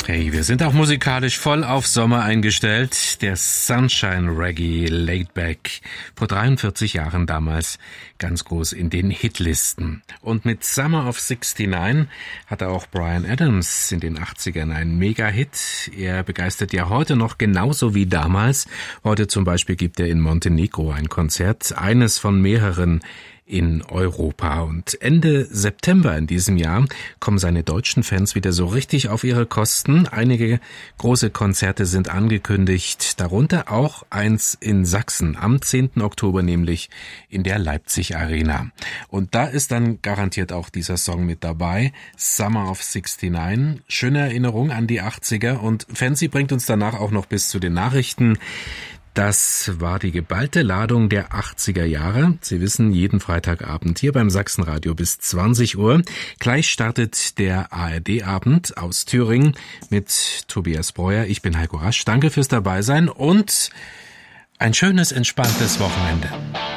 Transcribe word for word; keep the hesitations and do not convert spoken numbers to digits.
Hey, wir sind auch musikalisch voll auf Sommer eingestellt. Der Sunshine Reggae Laid Back. Vor dreiundvierzig Jahren damals ganz groß in den Hitlisten. Und mit Summer of sixty-nine hatte auch Bryan Adams in den achtzigern einen Mega-Hit. Er begeistert ja heute noch genauso wie damals. Heute zum Beispiel gibt er in Montenegro ein Konzert, eines von mehreren in Europa. Und Ende September in diesem Jahr kommen seine deutschen Fans wieder so richtig auf ihre Kosten. Einige große Konzerte sind angekündigt, darunter auch eins in Sachsen, am zehnten Oktober nämlich in der Leipzig Arena. Und da ist dann garantiert auch dieser Song mit dabei, Summer of sixty-nine. Schöne Erinnerung an die achtziger und Fancy bringt uns danach auch noch bis zu den Nachrichten. Das war die geballte Ladung der achtziger Jahre. Sie wissen, jeden Freitagabend hier beim Sachsenradio bis zwanzig Uhr. Gleich startet der A R D-Abend aus Thüringen mit Tobias Breuer. Ich bin Heiko Rasch. Danke fürs Dabeisein und ein schönes, entspanntes Wochenende.